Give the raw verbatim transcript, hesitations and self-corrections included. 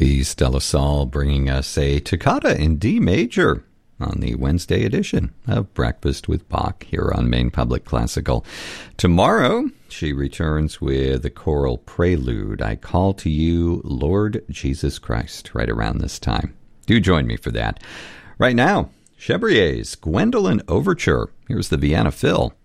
Elise De La Salle bringing us a toccata in D major on the Wednesday edition of Breakfast with Bach here on Maine Public Classical. Tomorrow, she returns with the choral prelude, I Call to You, Lord Jesus Christ, right around this time. Do join me for that. Right now, Chabrier's Gwendolen Overture. Here's the Vienna Phil.